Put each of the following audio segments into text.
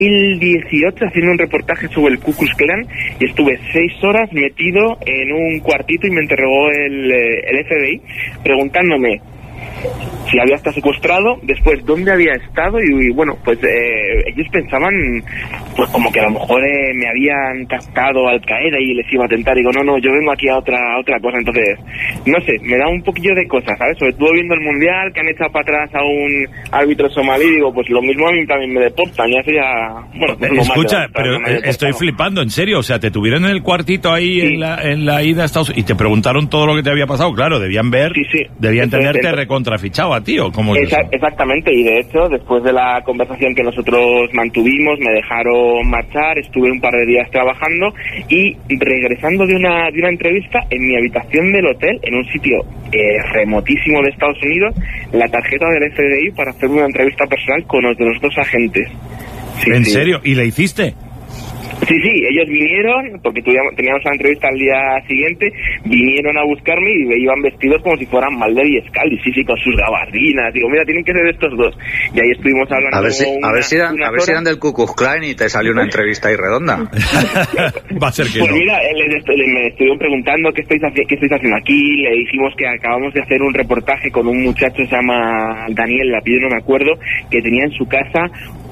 2018 haciendo un reportaje sobre el Ku Klux Klan y estuve 6 horas metido en un cuartito y me interrogó el FBI preguntándome si había estado secuestrado, después dónde había estado y bueno, pues ellos pensaban pues como que a lo mejor me habían captado Al Qaeda y les iba a atentar. Digo, no, yo vengo aquí a otra cosa. Entonces, no sé, me da un poquillo de cosas, ¿sabes? Sobre todo viendo el Mundial, que han echado para atrás a un árbitro somalí, digo, pues lo mismo a mí también me deportan, ya sea... Bueno, escucha, pero estoy flipando, en serio, o sea, te tuvieron en el cuartito ahí sí. en la ida a Estados Unidos y te preguntaron todo lo que te había pasado, claro, debían ver, sí. Debían tenerte recontrafichado a ti, ¿o cómo es eso? Exactamente, y de hecho, después de la conversación que nosotros mantuvimos, me dejaron marchar, estuve un par de días trabajando y regresando de una entrevista en mi habitación del hotel, en un sitio remotísimo de Estados Unidos, la tarjeta del FBI para hacer una entrevista personal con los de los 2 agentes. Sí, ¿En serio? ¿Y la hiciste? Sí, ellos vinieron, porque teníamos la entrevista al día siguiente, vinieron a buscarme y iban vestidos como si fueran Mulder y Scully, sí, con sus gabardinas. Digo, mira, tienen que ser estos 2. Y ahí estuvimos hablando. A ver si eran del Ku Klux Klan y te salió una entrevista ahí redonda. Va a ser que pues no. Mira, me estuvieron preguntando qué estáis haciendo aquí. Le dijimos que acabamos de hacer un reportaje con un muchacho, se llama Daniel, el apellido no me acuerdo, que tenía en su casa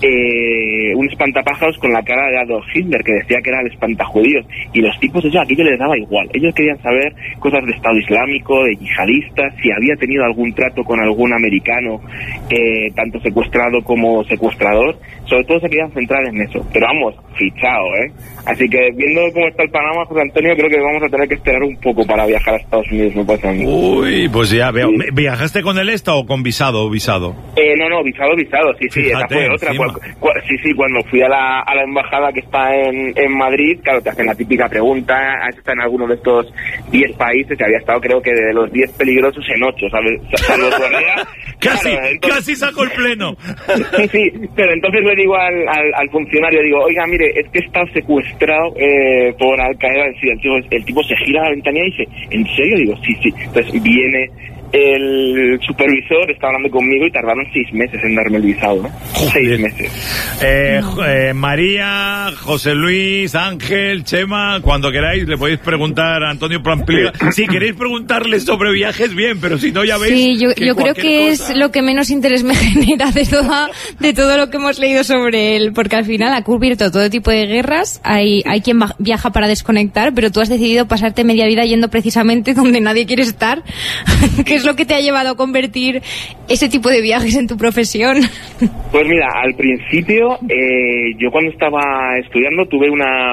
un espantapájaros con la cara de Adolf Hitler, que decía que era el espantajudíos, y los tipos, eso aquello les daba igual. Ellos querían saber cosas de Estado Islámico, de yihadistas, si había tenido algún trato con algún americano, tanto secuestrado como secuestrador. Sobre todo se querían centrar en eso, pero vamos, fichado, Así que viendo cómo está el panorama, José Antonio, creo que vamos a tener que esperar un poco para viajar a Estados Unidos, me parece a mí. Uy, pues ya veo. Sí. ¿Viajaste con el ESTA o con visado? No, visado, sí, fíjate, esa fue otra. Sí, cuando fui a la embajada que está en Madrid, claro, te hacen la típica pregunta, ¿has estado en alguno de estos 10 países? Y había estado, creo que de los 10 peligrosos en 8, ¿sabes? Salvo Corea. Casi saco el pleno. Sí, pero entonces le digo al funcionario, digo, oiga, mire, es que está secuestrado por Al Qaeda. El tipo se gira a la ventanilla y dice, ¿en serio? Digo, sí. Entonces viene el supervisor, está hablando conmigo y tardaron 6 meses en darme el visado, ¿no? 6 meses. María, José Luis, Ángel, Chema, cuando queráis le podéis preguntar a Antonio Prampliega. Si queréis preguntarle sobre viajes, bien, pero si no, ya veis. Sí, yo creo que es lo que menos interés me genera de todo lo que hemos leído sobre él, porque al final ha cubierto todo tipo de guerras. Hay quien viaja para desconectar, pero tú has decidido pasarte media vida yendo precisamente donde nadie quiere estar. ¿Qué es lo que te ha llevado a convertir ese tipo de viajes en tu profesión? Pues mira, al principio, yo cuando estaba estudiando tuve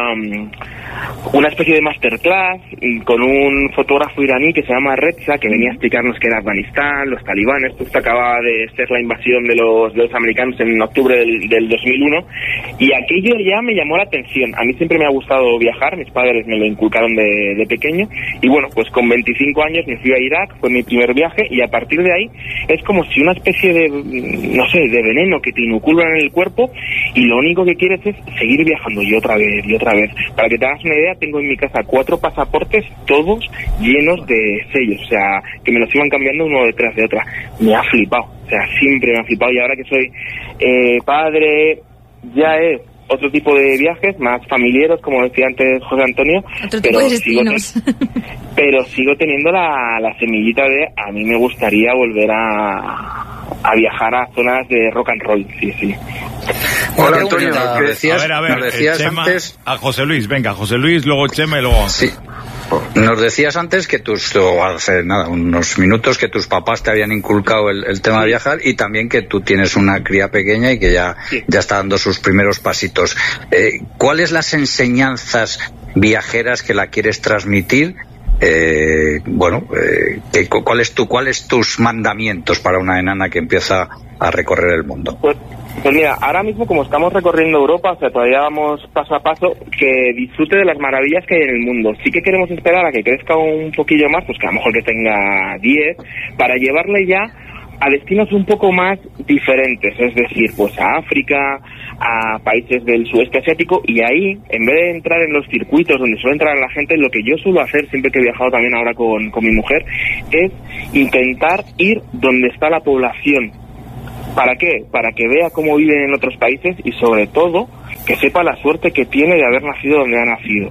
una especie de masterclass con un fotógrafo iraní que se llama Reza, que venía a explicarnos qué era Afganistán, los talibanes. Esto acababa de ser la invasión de los americanos en octubre del 2001, y aquello ya me llamó la atención. A mí siempre me ha gustado viajar, mis padres me lo inculcaron de pequeño, y bueno, pues con 25 años me fui a Irak, fue mi primer viaje, y a partir de ahí es como si una especie de, no sé, de veneno que te inoculan en el cuerpo, y lo único que quieres es seguir viajando y otra vez. Para que te hagas una idea, tengo en mi casa 4 pasaportes, todos llenos de sellos, o sea, que me los iban cambiando uno detrás de otra. Me ha flipado, o sea, siempre me ha flipado, y ahora que soy padre, ya es otro tipo de viajes, más familiares, como decía antes José Antonio, pero sigo teniendo la semillita de, a mí me gustaría volver a viajar a zonas de rock and roll, sí. Hola, Antonio, nos decías Chema, antes... A José Luis, venga, José Luis, luego Chema y luego... Sí. Nos decías antes que hace unos minutos, que tus papás te habían inculcado el tema de viajar, y también que tú tienes una cría pequeña y que ya está dando sus primeros pasitos. ¿Cuáles las enseñanzas viajeras que la quieres transmitir? ¿Cuáles tus mandamientos para una enana que empieza a recorrer el mundo? Pues mira, ahora mismo como estamos recorriendo Europa, o sea, todavía vamos paso a paso, que disfrute de las maravillas que hay en el mundo. Sí que queremos esperar a que crezca un poquillo más, pues que a lo mejor que tenga 10, para llevarle ya a destinos un poco más diferentes, es decir, pues a África, a países del sudeste asiático, y ahí, en vez de entrar en los circuitos donde suele entrar la gente, lo que yo suelo hacer siempre que he viajado también ahora con mi mujer, es intentar ir donde está la población. ¿Para qué? Para que vea cómo viven en otros países y sobre todo que sepa la suerte que tiene de haber nacido donde ha nacido.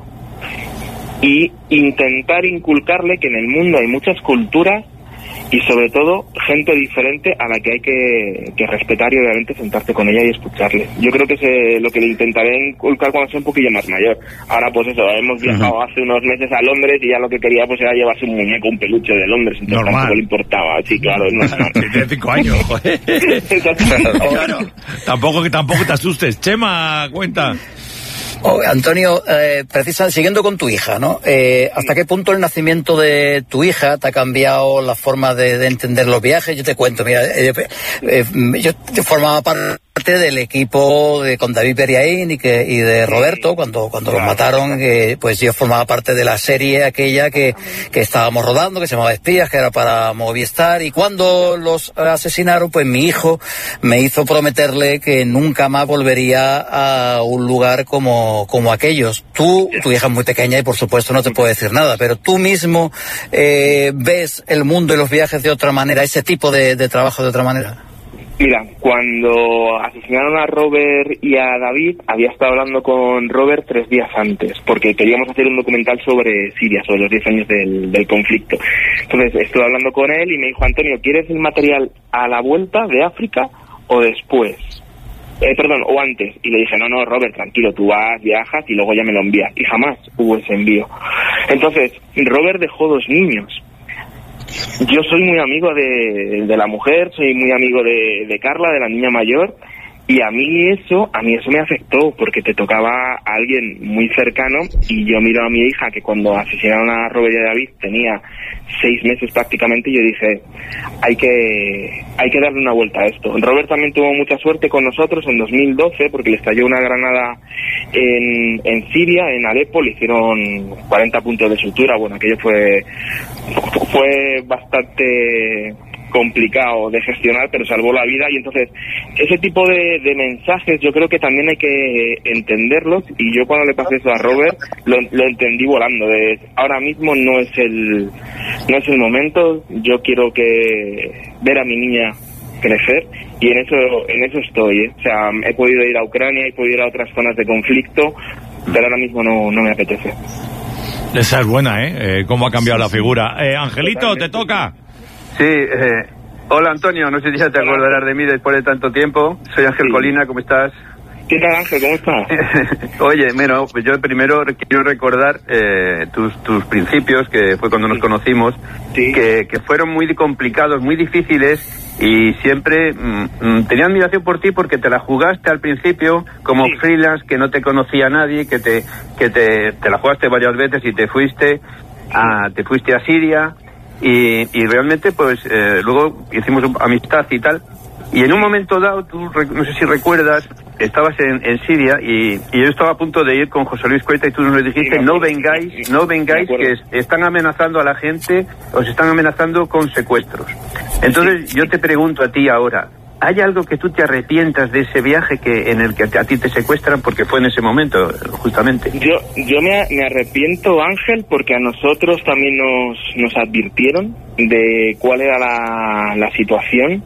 Y intentar inculcarle que en el mundo hay muchas culturas y sobre todo gente diferente a la que hay que respetar y obviamente sentarte con ella y escucharle. Yo creo que es lo que le intentaré inculcar cuando sea un poquillo más mayor. Ahora pues eso, hemos viajado hace unos meses a Londres y ya lo que quería pues era llevarse un muñeco, un peluche de Londres, entonces tampoco le importaba. Sí, claro, es normal. Tiene 5 años, joder. Claro. Tampoco te asustes. Chema, cuenta. Antonio, precisamente siguiendo con tu hija, ¿no? ¿Hasta qué punto el nacimiento de tu hija te ha cambiado la forma de entender los viajes? Yo te cuento, mira, yo formaba parte del equipo con David Beriaín y de Roberto cuando los mataron, pues yo formaba parte de la serie aquella que estábamos rodando, que se llamaba Espías, que era para Movistar, y cuando los asesinaron, pues mi hijo me hizo prometerle que nunca más volvería a un lugar como aquellos. Tu hija es muy pequeña y por supuesto no te puedo decir nada, pero tú mismo ves el mundo y los viajes de otra manera, ese tipo de trabajo de otra manera. Mira, cuando asesinaron a Robert y a David, había estado hablando con Robert 3 días antes, porque queríamos hacer un documental sobre Siria, sobre los 10 años del conflicto. Entonces estuve hablando con él y me dijo: Antonio, ¿quieres el material a la vuelta de África o después? O antes. Y le dije: no, Robert, tranquilo, tú vas, viajas y luego ya me lo envías. Y jamás hubo ese envío. Entonces, Robert dejó 2 niños. Yo soy muy amigo de la mujer, soy muy amigo de Carla, de la niña mayor, y a mí eso me afectó, porque te tocaba a alguien muy cercano, y yo miro a mi hija, que cuando asesinaron a Robert y a David tenía 6 meses prácticamente, y yo dije, hay que darle una vuelta a esto. Robert también tuvo mucha suerte con nosotros en 2012, porque le estalló una granada en Siria, en Alepo, le hicieron 40 puntos de sutura. Bueno, aquello fue bastante complicado de gestionar, pero salvó la vida. Y entonces ese tipo de mensajes yo creo que también hay que entenderlos, y yo cuando le pasé eso a Robert lo entendí volando. Ahora mismo no es el momento, yo quiero ver a mi niña crecer, y en eso estoy, O sea, he podido ir a Ucrania, he podido ir a otras zonas de conflicto, pero ahora mismo no me apetece. Esa es buena, cómo ha cambiado la figura. Angelito, te toca. Sí, hola Antonio, no sé si ya te acordarás de mí después de tanto tiempo. Soy Ángel Colina, ¿cómo estás? ¿Qué tal, Ángel? ¿Cómo estás? Oye, bueno, pues yo primero quiero recordar tus principios, que fue cuando nos conocimos, que fueron muy complicados, muy difíciles, y siempre tenía admiración por ti porque te la jugaste al principio como freelance, que no te conocía nadie, que te la jugaste varias veces y te fuiste a Siria. Y realmente pues luego hicimos amistad y tal, y en un momento dado, tú no sé si recuerdas, estabas en Siria y yo estaba a punto de ir con José Luis Cueta, y tú nos dijiste: no vengáis, que están amenazando a la gente, os están amenazando con secuestros. Entonces yo te pregunto a ti ahora, ¿hay algo que tú te arrepientas de ese viaje en el que a ti te secuestran? Porque fue en ese momento, justamente. Yo me arrepiento, Ángel, porque a nosotros también nos advirtieron de cuál era la situación,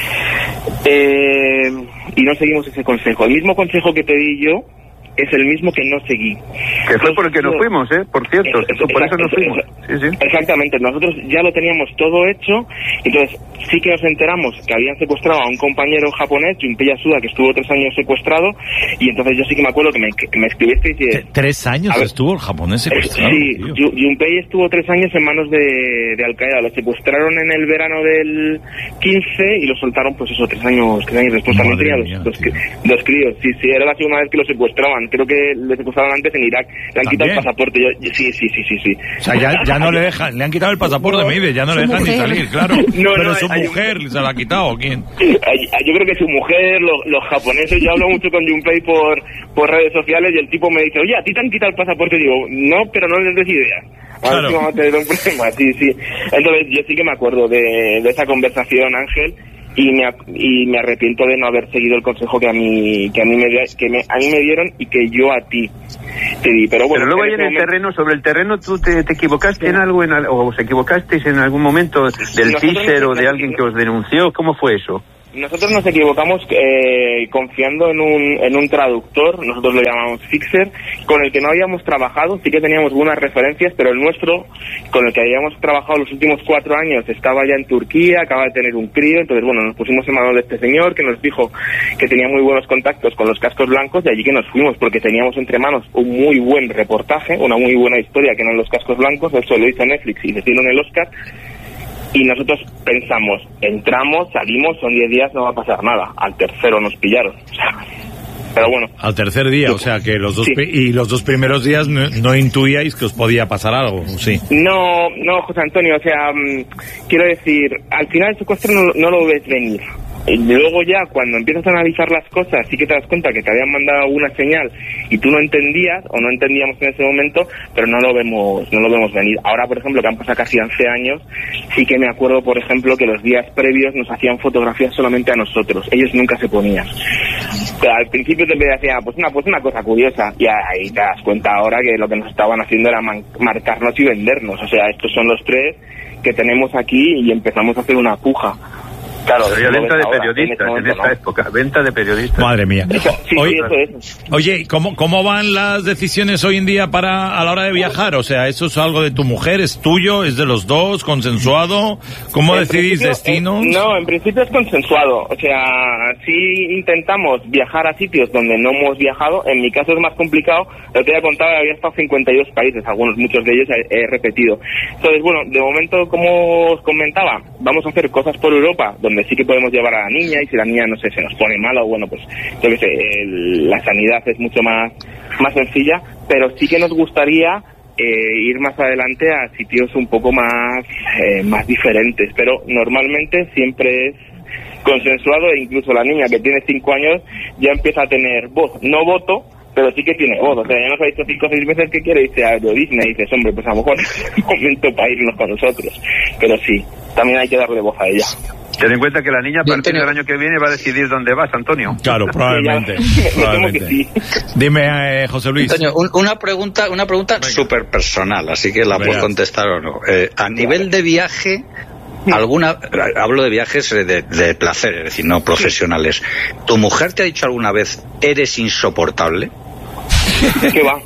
y no seguimos ese consejo. El mismo consejo que te di yo es el mismo que no seguí. Que fue por el que nos fuimos, por cierto, por eso nos fuimos. Sí. Exactamente, nosotros ya lo teníamos todo hecho, entonces sí que nos enteramos que habían secuestrado a un compañero japonés, Junpei Yasuda, que estuvo 3 años secuestrado, y entonces yo sí que me acuerdo que me escribiste y dices... ¿3 años estuvo el japonés secuestrado? Sí, Junpei estuvo 3 años en manos de Al-Qaeda, lo secuestraron en el verano del 15 y lo soltaron, pues eso, 3 años después. También tenía dos críos, sí, era la segunda vez que lo secuestraban. Creo que le secuestraron antes en Irak. Le han quitado el pasaporte. Sí. O sea, ya no le dejan, le han quitado el pasaporte, Mide, ya no le dejan ni salir, claro. Pero su mujer se la ha quitado, ¿o quién? Yo creo que su mujer, los japoneses. Yo hablo mucho con Junpei por redes sociales, y el tipo me dice: oye, ¿a ti te han quitado el pasaporte? Y digo: no, pero no les des ideas. Claro. Vamos a tener un problema. Sí. Entonces yo sí que me acuerdo de esa conversación, Ángel. Y me arrepiento de no haber seguido el consejo que a mí me dieron y que yo a ti te di. Pero bueno, luego ahí en el terreno, sobre el terreno, ¿tú te equivocaste en algo, o os equivocasteis en algún momento del teaser o de alguien que os denunció? ¿Cómo fue eso? nosotros nos equivocamos confiando en un traductor, nosotros lo llamamos Fixer, con el que no habíamos trabajado. Sí que teníamos buenas referencias, pero el nuestro, con el que habíamos trabajado los últimos 4 años, estaba ya en Turquía, acaba de tener un crío. Entonces, bueno, nos pusimos en manos de este señor que nos dijo que tenía muy buenos contactos con los cascos blancos, y allí que nos fuimos, porque teníamos entre manos un muy buen reportaje, una muy buena historia que eran los cascos blancos. Eso lo hizo Netflix y les dieron el Oscar. Y nosotros pensamos, entramos, salimos, son 10 días, no va a pasar nada. Al tercero nos pillaron. O sea, pero bueno. Al tercer día, o sea que los dos primeros días no intuíais que os podía pasar algo, ¿sí? No, José Antonio, o sea, quiero decir, al final el secuestro no lo ves venir. Y luego ya, cuando empiezas a analizar las cosas, sí que te das cuenta que te habían mandado una señal y tú no entendías, o no entendíamos en ese momento, pero no lo vemos venir. Ahora, por ejemplo, que han pasado casi 11 años, sí que me acuerdo, por ejemplo, que los días previos nos hacían fotografías solamente a nosotros. Ellos nunca se ponían. Pero al principio te decía, pues una cosa curiosa, y ahí te das cuenta ahora que lo que nos estaban haciendo era marcarnos y vendernos. O sea, estos son los 3 que tenemos aquí y empezamos a hacer una puja. Claro, sería venta de periodistas en esta época, venta de periodistas. Madre mía. Sí, Oye, ¿cómo van las decisiones hoy en día a la hora de viajar? O sea, ¿eso es algo de tu mujer, es tuyo, es de los dos, consensuado? ¿Cómo decidís destinos? No, en principio es consensuado. O sea, sí intentamos viajar a sitios donde no hemos viajado. En mi caso es más complicado. Lo que te había contado, había estado en 52 países, muchos de ellos he repetido. Entonces, bueno, de momento, como os comentaba, vamos a hacer cosas por Europa, donde sí que podemos llevar a la niña, y si la niña, no sé, se nos pone mala, o bueno, pues yo qué sé, la sanidad es mucho más sencilla, pero sí que nos gustaría ir más adelante a sitios un poco más diferentes, pero normalmente siempre es consensuado, e incluso la niña, que tiene 5 años, ya empieza a tener voz, no voto, pero sí que tiene voz. O sea, ya nos ha dicho 5 o 6 veces que quiere irse a Disney, y dices, hombre, pues a lo mejor es un momento para irnos con nosotros. Pero sí, también hay que darle voz a ella. Ten en cuenta que la niña a partir del año que viene va a decidir dónde vas, Antonio. Claro, probablemente. Sí. Dime, José Luis. Antonio, una pregunta súper personal, así que la puedes contestar o no. A nivel de viaje, hablo de viajes de placer, es decir, no profesionales. ¿Tu mujer te ha dicho alguna vez, eres insoportable? ¿Qué va?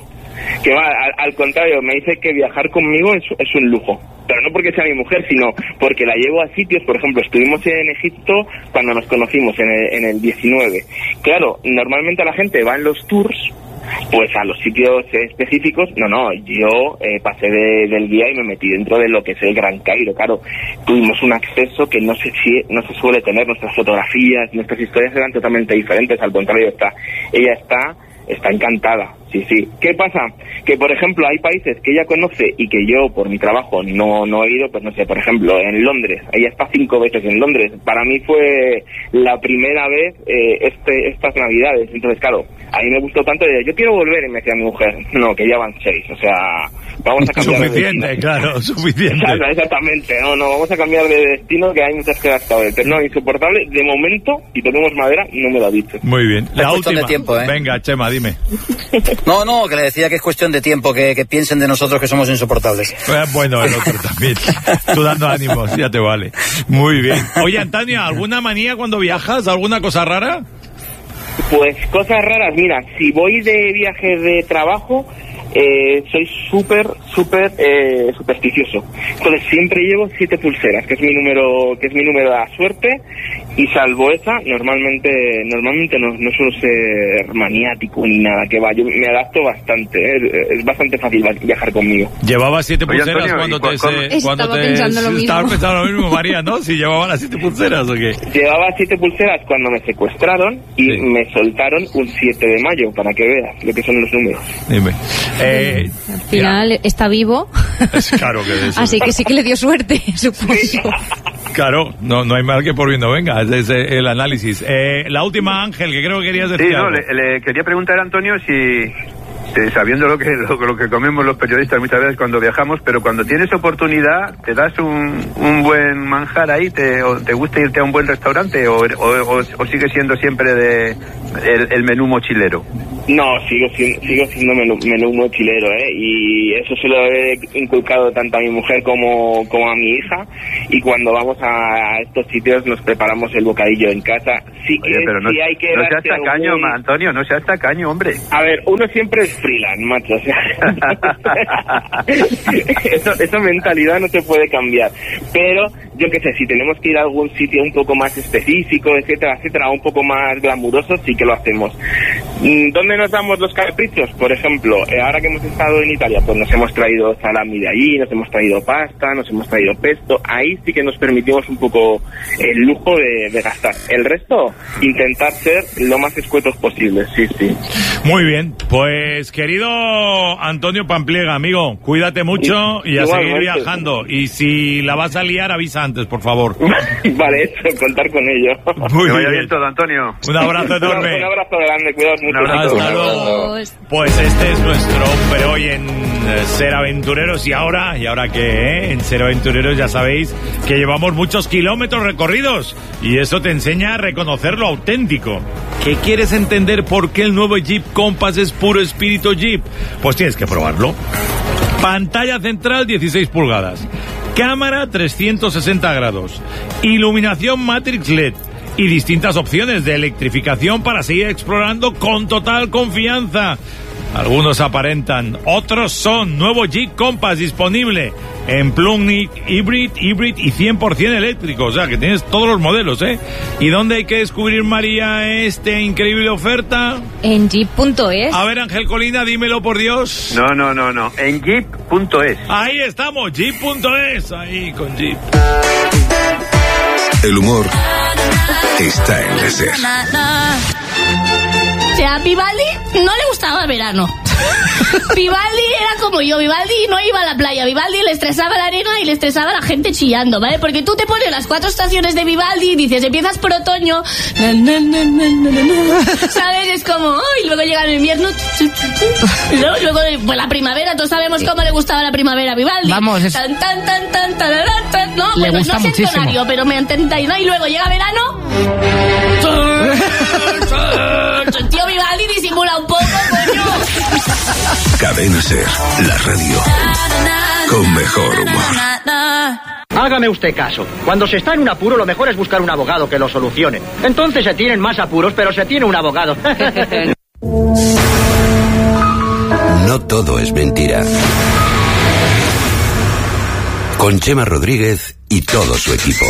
Al contrario, me dice que viajar conmigo es un lujo. Pero no porque sea mi mujer, sino porque la llevo a sitios. Por ejemplo, estuvimos en Egipto cuando nos conocimos, en el 19. Claro, normalmente la gente va en los tours, pues a los sitios específicos. No, yo pasé del guía y me metí dentro de lo que es el Gran Cairo. Claro, tuvimos un acceso que no se suele tener. Nuestras fotografías, nuestras historias eran totalmente diferentes. Al contrario, ella está encantada. Sí. ¿Qué pasa? Que, por ejemplo, hay países que ella conoce y que yo, por mi trabajo, no he ido. Pues no sé, por ejemplo, en Londres. Ella está 5 veces en Londres. Para mí fue la primera vez estas Navidades. Entonces, claro, a mí me gustó tanto. Yo quiero volver, y me decía mi mujer, no, que ya van 6. O sea, vamos a cambiar suficiente, de destino. Claro, suficiente. Exactamente. No, vamos a cambiar de destino, que hay muchas que hasta hoy. Pero no, insoportable, de momento, y tenemos madera, no me lo ha dicho. Muy bien. La última. De tiempo, Venga, Chema, dime. No, que le decía que es cuestión de tiempo, que piensen de nosotros que somos insoportables. Bueno, el otro también. Tú dando ánimos, ya te vale. Muy bien. Oye, Antonio, ¿alguna manía cuando viajas? ¿Alguna cosa rara? Pues cosas raras, mira, si voy de viaje de trabajo, soy súper supersticioso. Entonces siempre llevo 7 pulseras, que es mi número de la suerte, y salvo esa, normalmente no suelo ser maniático ni nada, que va, yo me adapto bastante, es bastante fácil viajar conmigo. ¿Llevabas 7 pulseras? Oye, Antonio, Estaba pensando lo mismo. Estaba pensando lo mismo, María, ¿no? Si llevaban las 7 pulseras o qué. Llevaba 7 pulseras cuando me secuestraron y me soltaron un 7 de mayo, para que veas lo que son los números. Dime. Al final está vivo. Claro que eso. Así que sí que le dio suerte, supongo. Sí. Claro, no hay mal que por bien no venga, es el análisis. La última, Ángel, que creo que querías decir. Sí, no, le quería preguntar a Antonio sabiendo lo que comemos los periodistas muchas veces cuando viajamos, pero cuando tienes oportunidad te das un buen manjar ahí, te gusta irte a un buen restaurante o sigue siendo siempre el menú mochilero. No, sigo siendo menú mochilero, y eso se lo he inculcado tanto a mi mujer como a mi hija, y cuando vamos a estos sitios nos preparamos el bocadillo en casa. Pero no seas tacaño, Antonio, no seas tacaño, hombre. A ver, uno siempre es freelance, macho, o sea, esa mentalidad no se puede cambiar, pero yo qué sé, si tenemos que ir a algún sitio un poco más específico, etcétera, un poco más glamuroso, sí que lo hacemos. ¿Dónde nos damos los caprichos? Por ejemplo, ahora que hemos estado en Italia, pues nos hemos traído salami de allí, nos hemos traído pasta, nos hemos traído pesto. Ahí sí que nos permitimos un poco el lujo de gastar. El resto, intentar ser lo más escuetos posible, sí. Muy bien, pues querido Antonio Pampliega, amigo, cuídate mucho y a seguir viajando. Y si la vas a liar, avisa antes, por favor. Vale, eso, contar con ello. Que vaya bien todo, Antonio. Un abrazo enorme. Un abrazo grande, cuidaos mucho. Hasta luego. Pues este es nuestro hombre hoy en Ser Aventureros. ¿Y ahora qué? En Ser Aventureros ya sabéis que llevamos muchos kilómetros recorridos y eso te enseña a reconocer lo auténtico. ¿Qué quieres entender por qué el nuevo Jeep Compass es puro espíritu Jeep? Pues tienes que probarlo. Pantalla central 16 pulgadas, cámara 360 grados, iluminación Matrix LED y distintas opciones de electrificación para seguir explorando con total confianza. Algunos aparentan, otros son. Nuevo Jeep Compass disponible en plug-in, hybrid y 100% eléctrico. O sea, que tienes todos los modelos, ¿eh? ¿Y dónde hay que descubrir, María, esta increíble oferta? En jeep.es. A ver, Ángel Colina, dímelo por Dios. No. En jeep.es. Ahí estamos, jeep.es. Ahí, con Jeep. El humor está en la SER. O sea, a Vivaldi no le gustaba el verano. Vivaldi era como yo. Vivaldi no iba a la playa. Vivaldi le estresaba la arena y le estresaba la gente chillando, ¿vale? Porque tú te pones las 4 estaciones de Vivaldi y dices, empiezas por otoño, ¿sabes? Es como, y luego llega el invierno, luego pues la primavera. Todos sabemos cómo le gustaba la primavera a Vivaldi. Vamos, es... tan, no, le bueno, gusta no sé muchísimo. tonario, pero me entendéis, ¿no? Y luego llega verano. Tío, Vivaldi disimula un poco, coño. Cadena SER, la radio con mejor humor. Hágame usted caso. Cuando se está en un apuro, lo mejor es buscar un abogado que lo solucione. Entonces se tienen más apuros, pero se tiene un abogado. No todo es mentira. Con Chema Rodríguez y todo su equipo.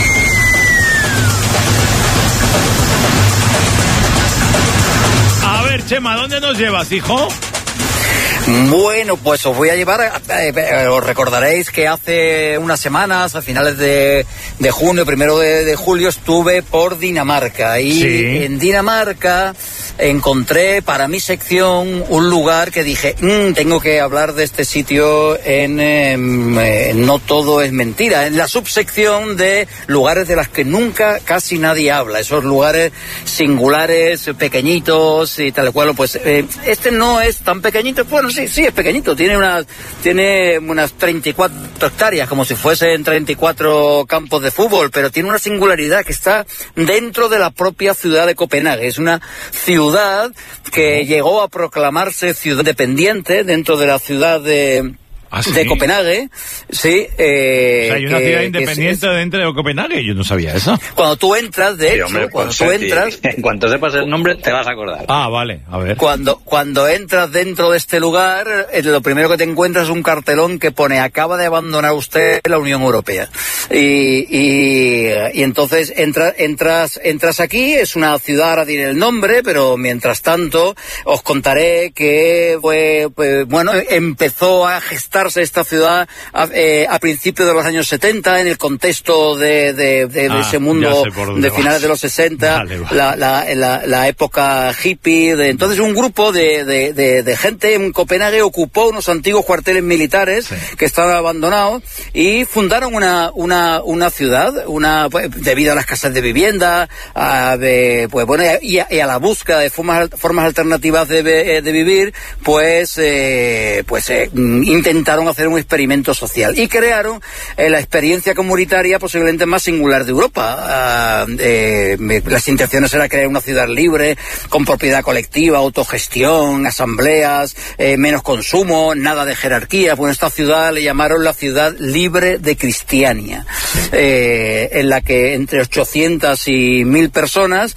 A ver, Chema, ¿dónde nos llevas, hijo? Bueno, pues os voy a llevar, os recordaréis que hace unas semanas, a finales de junio, 1 de julio, estuve por Dinamarca y sí. En Dinamarca encontré para mi sección un lugar que dije, tengo que hablar de este sitio en No Todo es Mentira, en la subsección de lugares de las que nunca casi nadie habla, esos lugares singulares, pequeñitos y tal cual. Pues este no es tan pequeñito, bueno, sí es pequeñito, tiene unas 34 hectáreas, como si fuesen 34 campos de fútbol, pero tiene una singularidad que está dentro de la propia ciudad de Copenhague. Es una ciudad que llegó a proclamarse ciudad independiente dentro de la ciudad de Copenhague, sí. O sea, hay una ciudad independiente dentro de Copenhague, yo no sabía eso. Cuando tú entras, de hecho, en cuanto sepas el nombre te vas a acordar. Ah, vale, a ver. Cuando entras dentro de este lugar, lo primero que te encuentras es un cartelón que pone: acaba de abandonar usted la Unión Europea. Y entonces entras aquí, es una ciudad, ahora diré el nombre, pero mientras tanto os contaré que empezó a gestar gestarse esta ciudad a principios de los años 70, en el contexto de ese mundo de finales de los 60, la época hippie. Entonces un grupo de gente en Copenhague ocupó unos antiguos cuarteles militares que estaban abandonados y fundaron una ciudad, debido a la escasez de vivienda, y a la búsqueda de formas alternativas de vivir, intentaron hacer un experimento social y crearon la experiencia comunitaria posiblemente más singular de Europa. Las intenciones era crear una ciudad libre, con propiedad colectiva, autogestión, asambleas, menos consumo, nada de jerarquía. Bueno, esta ciudad le llamaron la ciudad libre de Cristiania, en la que entre 800 y 1000 personas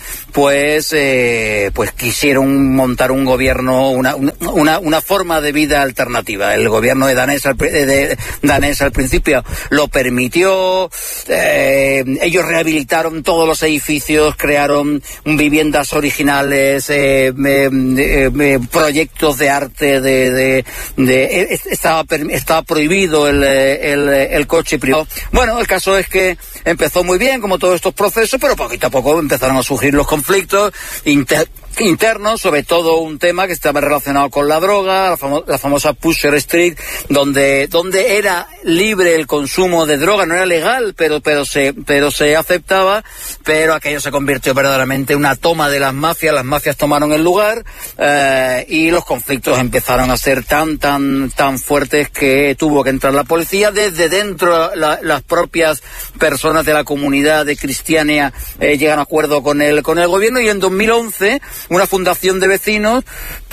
quisieron montar un gobierno, una forma de vida alternativa. El gobierno de danés al principio lo permitió. Ellos rehabilitaron todos los edificios, crearon viviendas originales, proyectos de arte, estaba prohibido el coche privado. Bueno, el caso es que empezó muy bien, como todos estos procesos, pero poquito a poco empezaron a surgir los conflictos internos, sobre todo un tema que estaba relacionado con la droga, la famosa Pusher Street, donde era libre el consumo de droga, no era legal, pero se aceptaba, pero aquello se convirtió verdaderamente en una toma de las mafias tomaron el lugar, y los conflictos empezaron a ser tan fuertes que tuvo que entrar la policía. Desde dentro las propias personas de la comunidad de Cristiania llegan a acuerdo con el gobierno, y en 2011 una fundación de vecinos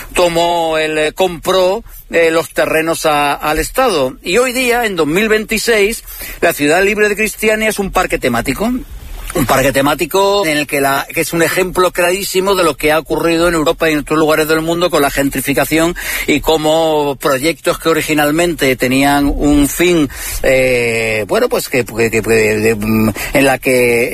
compró los terrenos al Estado, y hoy día, en 2026, la ciudad libre de Cristiania es un parque temático. Un parque temático en el que es un ejemplo clarísimo de lo que ha ocurrido en Europa y en otros lugares del mundo con la gentrificación, y cómo proyectos que originalmente tenían un fin, en la que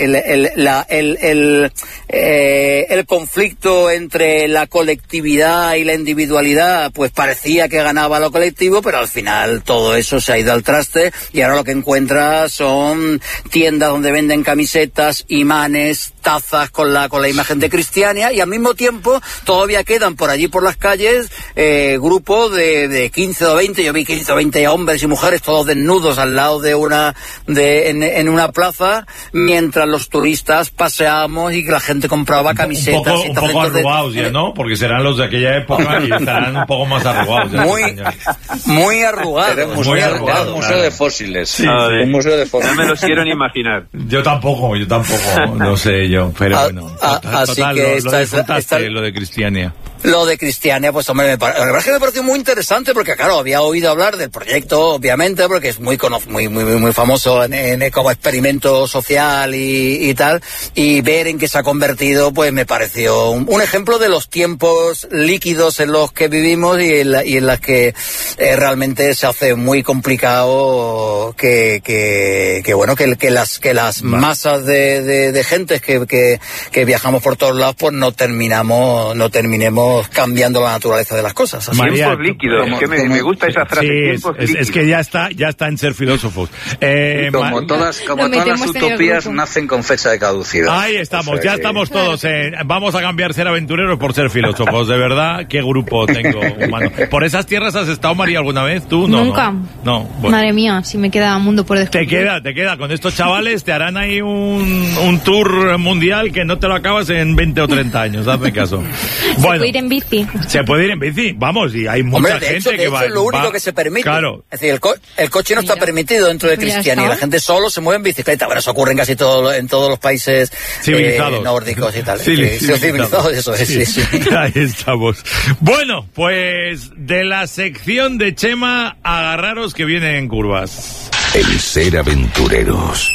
el conflicto entre la colectividad y la individualidad, pues parecía que ganaba lo colectivo, pero al final todo eso se ha ido al traste, y ahora lo que encuentras son tiendas donde venden camisetas, imanes, tazas con la imagen de Cristiania, y al mismo tiempo todavía quedan por allí por las calles grupos de 15 o 20, yo vi 15 o 20 hombres y mujeres todos desnudos al lado en una plaza, mientras los turistas paseábamos y la gente compraba camisetas. Un poco arrugados ya, ¿no? Porque serán los de aquella época y estarán un poco más arrugados. Muy arrugados. Un museo de fósiles. Sí, un museo de fósiles. No me los quiero ni imaginar. Yo tampoco, no sé yo, pero bueno. Así que lo de Cristiania. Lo de Cristiania, pues hombre, la verdad es que me pareció muy interesante, porque claro, había oído hablar del proyecto, obviamente, porque es muy famoso como experimento social y tal, y ver en qué se ha convertido, pues me pareció un ejemplo de los tiempos líquidos en los que vivimos y en las que realmente se hace muy complicado que las masas de gente que viajamos por todos lados, pues no terminemos cambiando la naturaleza de las cosas. Así. Tiempos líquidos, me gusta esa frase. Sí, es que ya está en ser filósofos. Como todas las utopías nacen con fecha de caducidad. Ahí estamos, estamos todos. Vamos a cambiar ser aventureros por ser filósofos, de verdad. Qué grupo tengo humano. ¿Por esas tierras has estado, María, alguna vez? ¿Tú? No. Nunca. No. Bueno. Madre mía, si me queda mundo por descubrir. Te queda. Con estos chavales te harán ahí un tour mundial que no te lo acabas en 20 o 30 años. Hazme caso. Bueno. En bici. Se puede ir en bici, vamos, y hay mucha gente que va. Es lo único que se permite. Claro. Es decir, el coche no está permitido dentro de Cristiania, y la gente solo se mueve en bicicleta. Bueno, eso ocurre en casi en todos los países civilizados, nórdicos y tal. Civilizados, eso es, sí. Ahí estamos. Bueno, pues de la sección de Chema, agarraros que vienen en curvas. El ser aventureros.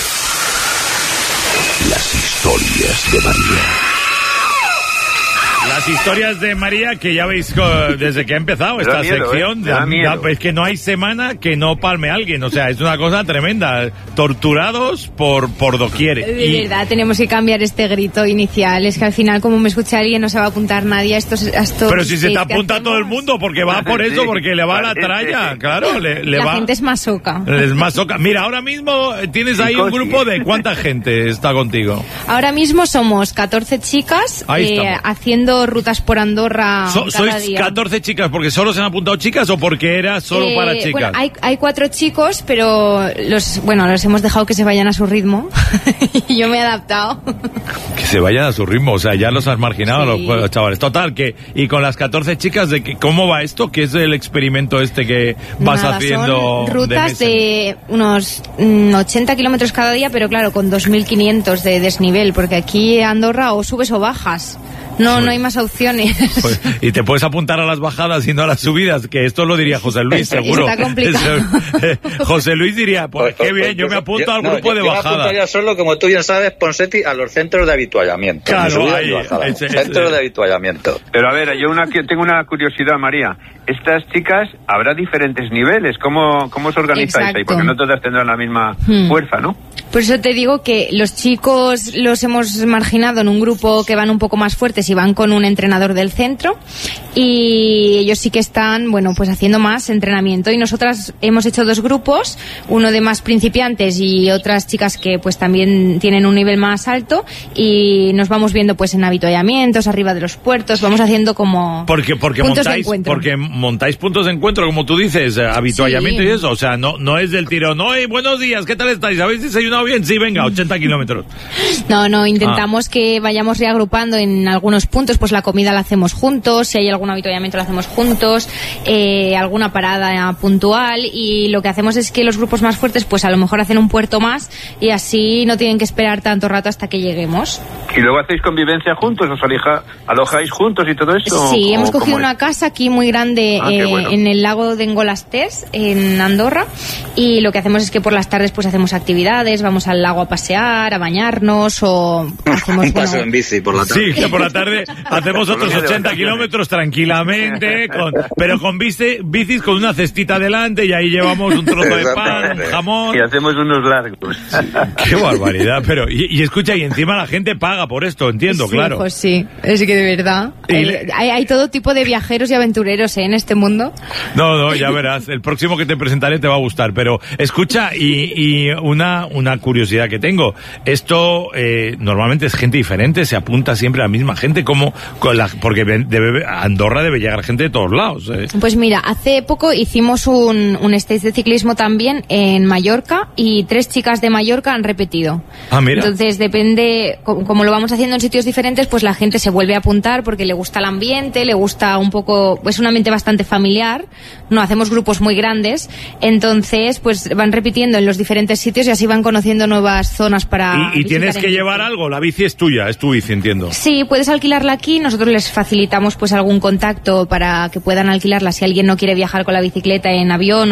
Las historias de María. Las historias de María, que ya veis desde que ha empezado esta sección, es que no hay semana que no palme a alguien, o sea, es una cosa tremenda, torturados por doquier. De verdad, tenemos que cambiar este grito inicial, es que al final, como me escucha alguien, no se va a apuntar nadie a estos Pero si se te apunta todo el mundo, porque va por eso, porque le va la tralla, claro, la gente es masoca. Es masoca. Mira, ahora mismo tienes ahí un grupo de ¿cuánta gente está contigo? Ahora mismo somos 14 chicas haciendo rutas por Andorra cada ¿Sois día. 14 chicas porque solo se han apuntado chicas o porque era solo para chicas? Bueno, hay 4 chicos, pero los hemos dejado que se vayan a su ritmo y yo me he adaptado. Que se vayan a su ritmo, o sea, ya los has marginado los chavales. Total, y con las 14 chicas, ¿cómo va esto? ¿Qué es el experimento que vas haciendo? Son rutas de unos 80 kilómetros cada día, pero claro, con 2.500 de desnivel, porque aquí en Andorra o subes o bajas. No hay más opciones. Pues, y te puedes apuntar a las bajadas y no a las subidas, que esto lo diría José Luis, seguro. Está complicado. José Luis diría, pues qué bien, yo me apunto al grupo de bajadas. Yo me apunto ya solo, como tú bien sabes, Ponseti, a los centros de habituallamiento. Claro, centros de habituallamiento. Pero a ver, tengo una curiosidad, María. Estas chicas, habrá diferentes niveles. ¿Cómo os organizáis ahí? Porque no todas tendrán la misma fuerza, ¿no? Por eso te digo que los chicos los hemos marginado en un grupo que van un poco más fuertes y van con un entrenador del centro, y ellos sí que están, pues haciendo más entrenamiento, y nosotras hemos hecho 2 grupos, uno de más principiantes y otras chicas que pues también tienen un nivel más alto, y nos vamos viendo pues en habituallamientos, arriba de los puertos, vamos haciendo como porque puntos de encuentro. Porque montáis puntos de encuentro, como tú dices, habituallamiento y eso, o sea, no es del tirón, buenos días, ¿qué tal estáis? ¿Habéis desayunado bien? Sí, venga, 80 kilómetros. No, intentamos que vayamos reagrupando en algunos puntos, pues la comida la hacemos juntos, si hay algún habituallamiento lo hacemos juntos, alguna parada puntual, y lo que hacemos es que los grupos más fuertes pues a lo mejor hacen un puerto más, y así no tienen que esperar tanto rato hasta que lleguemos. ¿Y luego hacéis convivencia juntos? ¿Os alojáis juntos y todo eso? Sí, hemos cogido una casa aquí muy grande en el lago de Engolasters, en Andorra, y lo que hacemos es que por las tardes pues hacemos actividades, vamos al lago a pasear, a bañarnos, o hacemos un paso en bici por la tarde. Sí, que por la tarde hacemos otros 80 kilómetros tranquilamente, pero con bicis con una cestita delante, y ahí llevamos un trozo de pan, jamón. Y hacemos unos largos. Qué barbaridad, pero y escucha, y encima la gente paga por esto, entiendo, sí, claro. Pues sí, es que de verdad. Hay todo tipo de viajeros y aventureros en este mundo. No, ya verás, el próximo que te presentaré te va a gustar, pero escucha, y una curiosidad que tengo, esto normalmente es gente diferente, se apunta siempre a la misma gente, porque Andorra debe llegar gente de todos lados. Pues mira, hace poco hicimos un stage de ciclismo también en Mallorca, y 3 chicas de Mallorca han repetido. Mira. Entonces depende, como lo vamos haciendo en sitios diferentes, pues la gente se vuelve a apuntar porque le gusta el ambiente, le gusta un poco, es un ambiente bastante familiar, no hacemos grupos muy grandes, entonces pues van repitiendo en los diferentes sitios y así van conociendo nuevas zonas para ¿Y tienes que llevar algo? La bici es tuya, es tu bici, entiendo. Sí, puedes alquilarla aquí, nosotros les facilitamos pues algún contacto para que puedan alquilarla si alguien no quiere viajar con la bicicleta en avión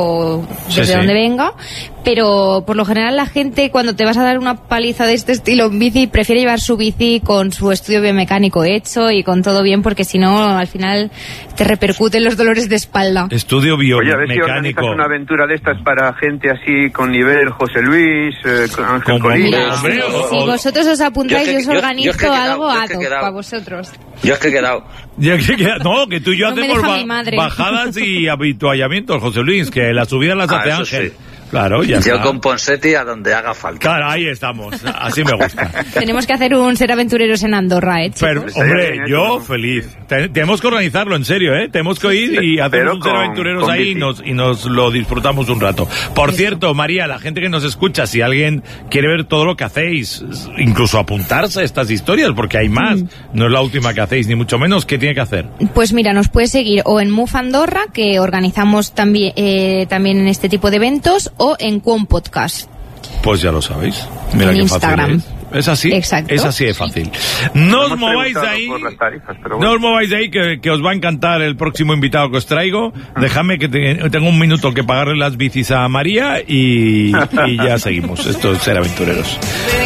o desde donde venga, pero por lo general la gente, cuando te vas a dar una paliza de este estilo en bici, prefiere llevar su bici con su estudio biomecánico hecho y con todo bien, porque si no al final te repercuten los dolores de espalda. Estudio biomecánico. Oye, a ver si organizas una aventura de estas para gente así con nivel, José Luis, Ángel Colina. Si vosotros os apuntáis, yo os organizo algo para vosotros. Yo es que he quedado. No, que tú y yo no hacemos bajadas y habituallamientos, José Luis, que las subidas las hace Ángel. Sí. Claro, ya está. Yo con Ponseti a donde haga falta. Claro, ahí estamos. Así me gusta. Tenemos que hacer un Ser Aventureros en Andorra, chicos. Pero, hombre, yo feliz. Tenemos que organizarlo, en serio, Tenemos que ir y hacer un Ser Aventureros ahí y nos lo disfrutamos un rato. Por cierto, María, la gente que nos escucha, si alguien quiere ver todo lo que hacéis, incluso apuntarse a estas historias, porque hay más, no es la última que hacéis, ni mucho menos, ¿qué tiene que hacer? Pues mira, nos puedes seguir o en Move Andorra, que organizamos también en este tipo de eventos, o en Quon Podcast. Pues ya lo sabéis. Mira en qué Instagram. Fácil es así. Exacto. Es así de fácil. No os mováis de ahí. No os mováis de ahí, que os va a encantar el próximo invitado que os traigo. Dejadme que tengo un minuto que pagarle las bicis a María y ya seguimos. Esto es Ser Aventureros.